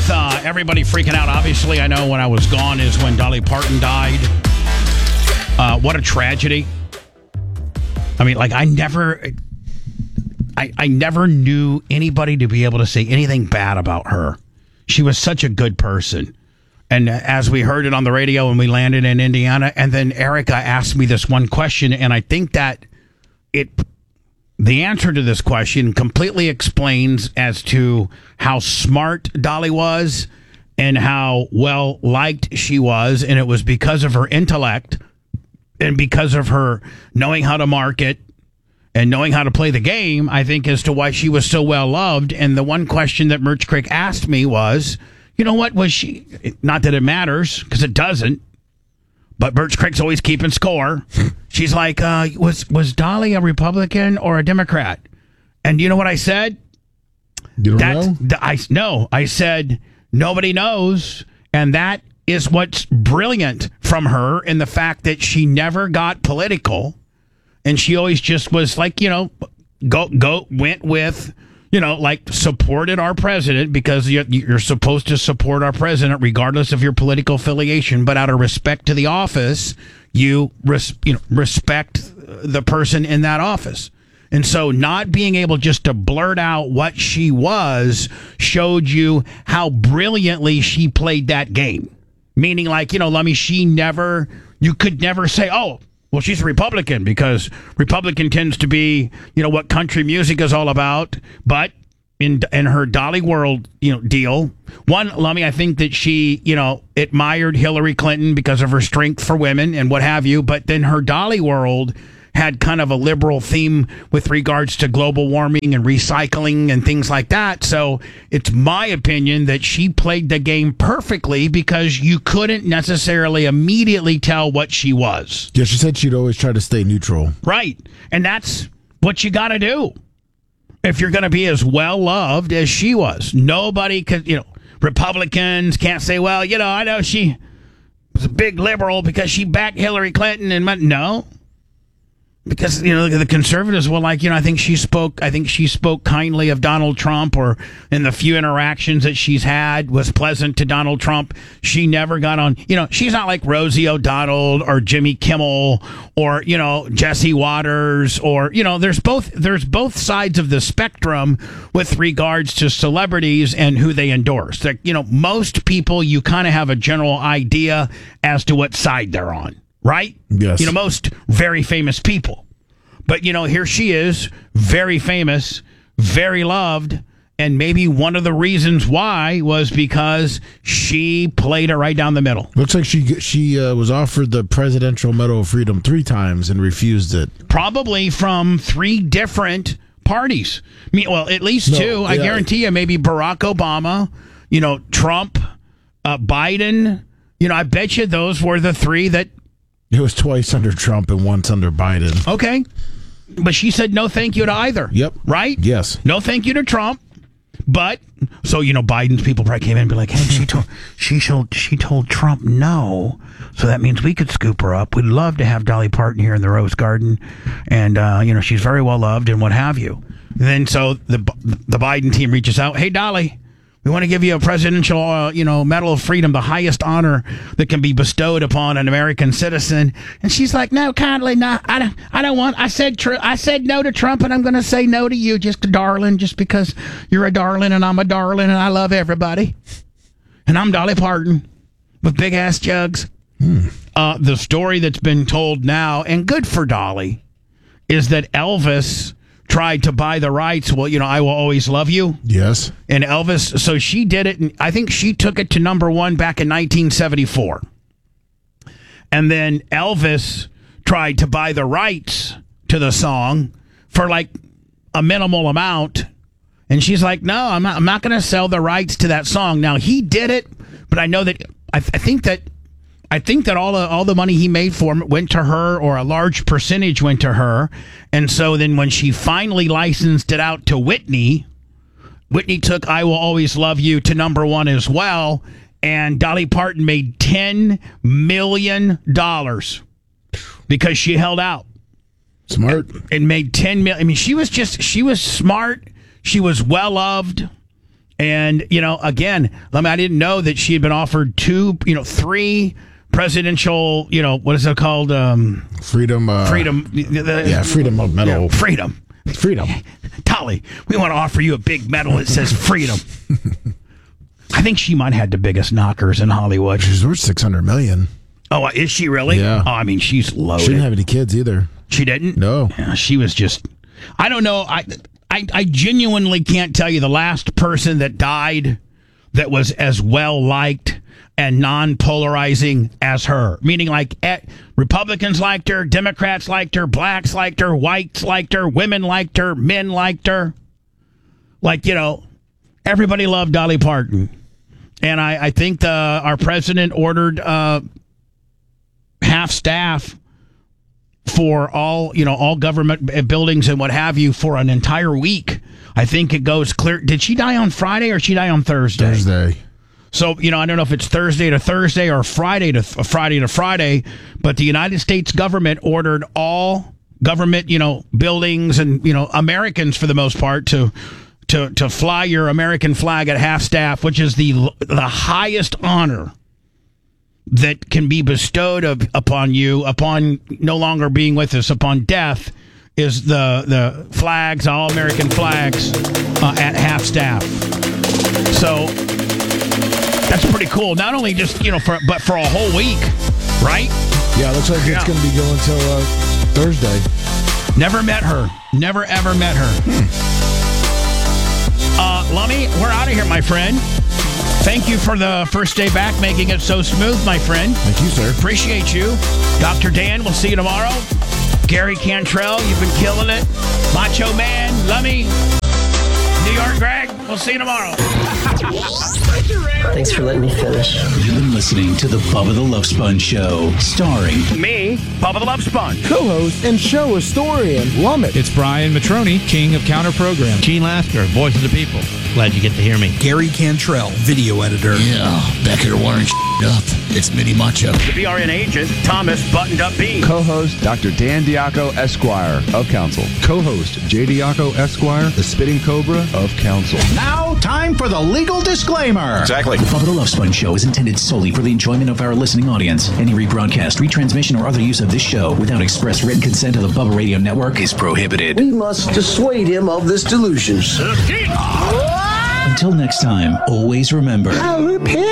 everybody freaking out. Obviously, I know when I was gone is when Dolly Parton died. What a tragedy. I mean, like, I never knew anybody to be able to say anything bad about her. She was such a good person. And as we heard it on the radio when we landed in Indiana, and then Erica asked me this one question, and I think that the answer to this question completely explains as to how smart Dolly was and how well liked she was, and it was because of her intellect and because of her knowing how to market and knowing how to play the game, I think, as to why she was so well loved. And the one question that Merch Crick asked me was, you know what, was she, not that it matters, because it doesn't, but Merch Crick's always keeping score. She's like, was Dolly a Republican or a Democrat? And you know what I said? You don't know? I said, nobody knows. And that is what's brilliant from her, in the fact that she never got political. And she always just was like, went with, like, supported our president, because you're supposed to support our president regardless of your political affiliation. But out of respect to the office, you respect the person in that office. And so not being able just to blurt out what she was showed you how brilliantly she played that game. Meaning, like, Lummy, you could never say, oh, well, she's a Republican, because Republican tends to be, what country music is all about. But in her Dolly world, deal, one, Lummy, I think that she, admired Hillary Clinton because of her strength for women and what have you. But then her Dolly world had kind of a liberal theme with regards to global warming and recycling and things like that. So it's my opinion that she played the game perfectly, because you couldn't necessarily immediately tell what she was. Yeah, she said she'd always try to stay neutral. Right. And that's what you got to do if you're going to be as well loved as she was. Nobody could, Republicans can't say, well, I know she was a big liberal because she backed Hillary Clinton. And no. Because, the conservatives will, like, I think she spoke kindly of Donald Trump, or in the few interactions that she's had was pleasant to Donald Trump. She never got on, she's not like Rosie O'Donnell or Jimmy Kimmel or, Jesse Waters, or, there's both sides of the spectrum with regards to celebrities and who they endorse. Like, most people, you kind of have a general idea as to what side they're on. Right? Yes. Most very famous people. But, here she is, very famous, very loved, and maybe one of the reasons why was because she played it right down the middle. Looks like she was offered the Presidential Medal of Freedom 3 times and refused it. Probably from 3 different parties. Well, at least 2. I guarantee you, maybe Barack Obama, Trump, Biden. I bet you those were the 3 that... It was twice under Trump and once under Biden. Okay. But she said no thank you to either. Yep. Right? Yes. No thank you to Trump. But, so, Biden's people probably came in and be like, hey, she told Trump no. So that means we could scoop her up. We'd love to have Dolly Parton here in the Rose Garden. And, she's very well loved and what have you. And then so the Biden team reaches out. Hey, Dolly, we want to give you a presidential, Medal of Freedom, the highest honor that can be bestowed upon an American citizen. And she's like, no, kindly, no, I don't want. I said no to Trump, and I'm going to say no to you, just darling, just because you're a darling and I'm a darling and I love everybody. And I'm Dolly Parton with big ass jugs. The story that's been told now, and good for Dolly, is that Elvis tried to buy the rights. Well, I Will Always Love You. Yes. And Elvis, so she did it, and I think she took it to number 1 back in 1974. And then Elvis tried to buy the rights to the song for like a minimal amount. And she's like, no, I'm not going to sell the rights to that song. Now, he did it, but I know that I think that all the money he made for him went to her, or a large percentage went to her. And so then when she finally licensed it out to Whitney took I Will Always Love You to number 1 as well. And Dolly Parton made $10 million because she held out. Smart. And made $10 million. I mean, she was smart. She was well loved. And, again, I didn't know that she had been offered 3 presidential, what is it called? Freedom. Freedom. Freedom of medal. Freedom. Tolly, we want to offer you a big medal that says freedom. I think she might have had the biggest knockers in Hollywood. She's worth $600 million. Oh, is she really? Yeah. Oh, I mean, she's loaded. She didn't have any kids either. She didn't? No. Yeah, she was just, I don't know. I genuinely can't tell you the last person that died that was as well liked and non-polarizing as her. Meaning Republicans liked her, Democrats liked her, blacks liked her, whites liked her, women liked her, men liked her. Everybody loved Dolly Parton. And I think our president ordered half staff for all government buildings and what have you for an entire week. I think it goes clear. Did she die on Friday or she die on Thursday? Thursday. So, I don't know if it's Thursday to Thursday or Friday to Friday, but the United States government ordered all government, buildings and, Americans for the most part to fly your American flag at half staff, which is the highest honor that can be bestowed upon you upon no longer being with us, upon death, is the flags, all American flags at half staff. So that's pretty cool. Not only just, but for a whole week, right? Yeah, it looks like it's going to be going until Thursday. Never met her. Never, ever met her. Lummy, we're out of here, my friend. Thank you for the first day back, making it so smooth, my friend. Thank you, sir. Appreciate you. Dr. Dan, we'll see you tomorrow. Gary Cantrell, you've been killing it. Macho Man, Lummy, New York Greg, we'll see you tomorrow. Thanks for letting me finish. You've been listening to the Bubba the Love Sponge Show, starring me, Bubba the Love Sponge, co-host and show historian, Lummit. It's Brian Matroni, king of counter program. Gene Lasker, voice of the people. Glad you get to hear me. Gary Cantrell, video editor. Yeah, back here wiring up. It's Mini Macho. The BRN agent, Thomas Buttoned Up B. Co-host, Dr. Dan Diaco, Esquire, of Council. Co-host, J. Diaco, Esquire, the Spitting Cobra of Council. Now, time for the legal disclaimer. Exactly. The Bubba the Love Sponge Show is intended solely for the enjoyment of our listening audience. Any rebroadcast, retransmission, or other use of this show without express written consent of the Bubba Radio Network is prohibited. We must dissuade him of this delusion. Until next time, always remember... I repent.